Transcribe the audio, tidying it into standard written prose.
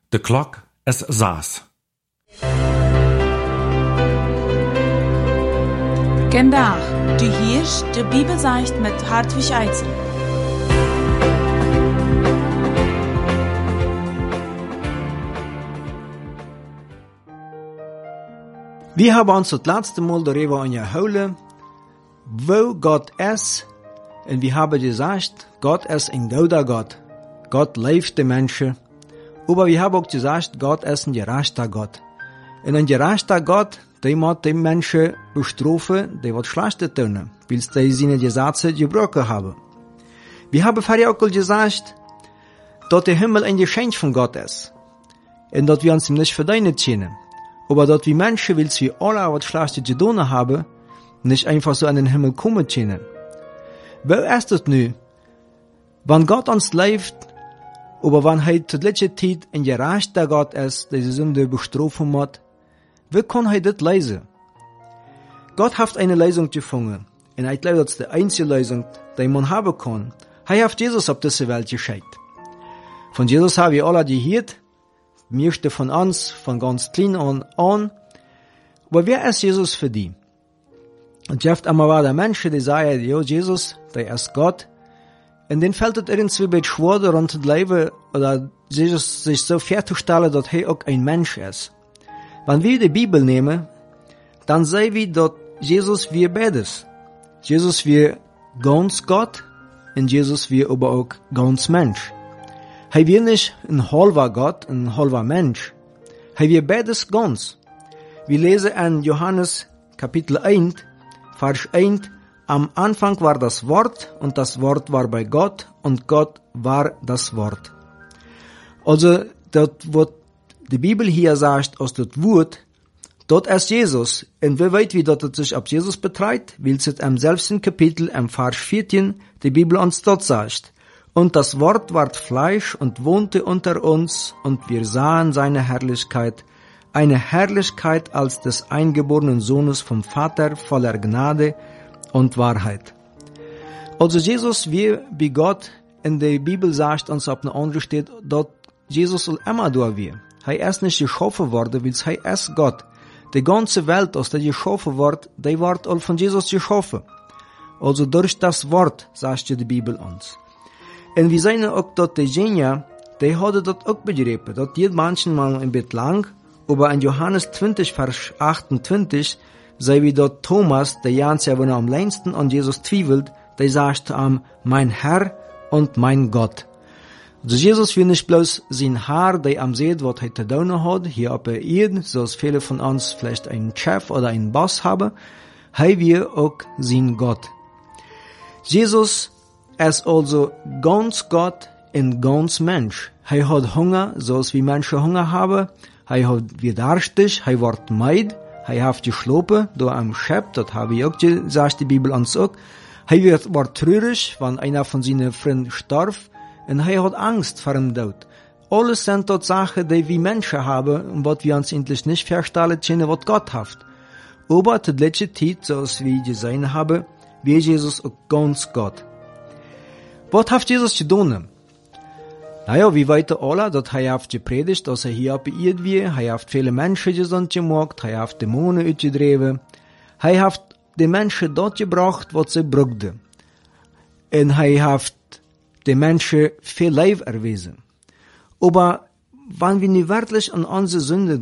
De klok is 6. Vandaag, du hörst die Bibelsicht mit Hartwig Eitzel. Wir haben uns das letzte Mal darüber unterhalten, wo Gott ist, und wir haben gesagt, Gott ist ein guter Gott. Gott liebt die Menschen. Aber wir haben auch gesagt, Gott ist ein gerechter Gott. Und ein gerechter Gott, der muss die Menschen bestrafen, die was Schlechtes tun, weil sie seine Gesetze gebrochen haben. Wir haben vorher auch gesagt, dass der Himmel ein Geschenk von Gott ist. Und dass wir uns ihm nicht verdienen können. Aber dass wir Menschen, weil wir alle was Schlechtes getan haben, nicht einfach so an den Himmel kommen können. Wo ist es nu? Wenn Gott uns liebt, aber wenn zur letzten Zeit ein gerechter Gott ist, der die Sünde bestrafen muss, wie kann das lesen? Gott hat eine Lösung gefunden. Und ich glaube, das ist die einzige Lösung, die man haben kann. Er hat Jesus auf diese Welt geschickt. Von Jesus haben wir alle gehört, meiste von uns, von ganz klein an. Aber wer ist Jesus für die? Und oft einmal war der Mensch, die sagen, ja, Jesus, der ist Gott. Und dann fällt es irgendwie bei schwer daran zu leben, oder Jesus sich so vorzustellen, dass er auch ein Mensch ist. Wenn wir die Bibel nehmen, dann sehen wir, dass Jesus wie beides. Jesus wie ganz Gott und Jesus wie aber auch ganz Mensch. Er wie nicht ein halber Gott, ein halber Mensch. Er wie beides ganz. Wir lesen in Johannes Kapitel 1, Vers 1, am Anfang war das Wort und das Wort war bei Gott und Gott war das Wort. Also, das, was die Bibel hier sagt, aus das Wort, dort ist Jesus. Und wie weit wie dort sich auf Jesus betreibt, will es im selbsten Kapitel, im Vers 14, die Bibel uns dort sagt. Und das Wort ward Fleisch und wohnte unter uns und wir sahen seine Herrlichkeit, eine Herrlichkeit als des eingeborenen Sohnes vom Vater voller Gnade und Wahrheit. Also Jesus, wie Gott in der Bibel sagt, uns auf einer anderen steht, dort Jesus soll immer da wir. Er ist nicht geschaffen worden, weil er ist Gott. Die ganze Welt, aus der geschaffen wird, die wird all von Jesus geschaffen. Also durch das Wort, sagt die Bibel uns. Und wir sehen auch, dass die Genia, die haben das auch begriffen, dass die manchmal ein bisschen lang, aber in Johannes 20, Vers 28, sehen wir dort Thomas, der Janzer, wenn am längsten an Jesus zweifelt, der sagt ihm, mein Herr und mein Gott. Also Jesus will nicht bloß sein Herr, der am sieht, was er zu tun hat, hier auf der Erde, so als viele von uns vielleicht einen Chef oder einen Boss haben, er will auch sein Gott. Jesus ist also ganz Gott und ganz Mensch. Er hat Hunger, so als wie Menschen Hunger haben, er hat wie durstig, er wird müde, er hat geschlafen, da am Schäpp, das habe ich auch gesagt, die Bibel uns auch. Er wird traurig, wenn einer von seinen Freunden starb, und er hat Angst vor dem Tod. Alles sind dort Sachen, die wir Menschen haben, und was wir uns endlich nicht vorstellen können, was Gott hat. Aber zur letzten Zeit, so als wir gesehen haben, wie Jesus auch ganz Gott. Was hat Jesus getan? Naja, wie weiter alle, dass er hat gepredigt, dass er hier auf der Erde war, er hat viele Menschen gesund gemacht, er hat Dämonen ausgedreven, er hat die Menschen dort gebracht, was sie brauchten. Und er hat den Menschen viel Leben erwiesen. Aber wenn wir nicht wirklich an unsere Sünde